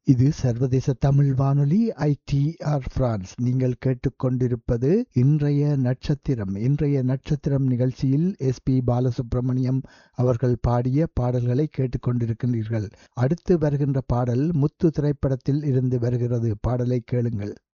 இது சர்வதேச தமிழ் வானொலி ஐடிஆர் பிரான்ஸ். நீங்கள் கேட்டுக்கொண்டிருப்பது இன்றைய நட்சத்திரம். இன்றைய நட்சத்திரம் நிகழ்ச்சியில் எஸ்பி பாலசுப்ரமணியம் அவர்கள் பாடிய பாடல்களை கேட்டுக்கொண்டிருக்கின்றீர்கள். அடுத்து வருகின்ற பாடல் முத்து திரைப்படத்தில் இருந்து வருகிறது. பாடலை கேளுங்கள்.